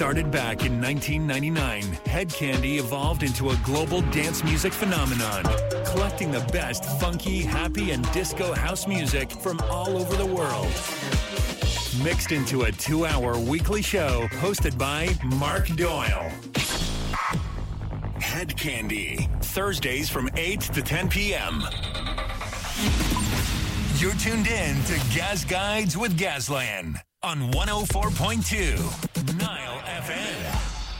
Started back in 1999, Head Candy evolved into a global dance music phenomenon, collecting the best funky, happy, and disco house music from all over the world. Mixed into a 2-hour weekly show hosted by Mark Doyle. Head Candy, Thursdays from 8 to 10 p.m. You're tuned in to Gas Guides with Gasland on 104.2.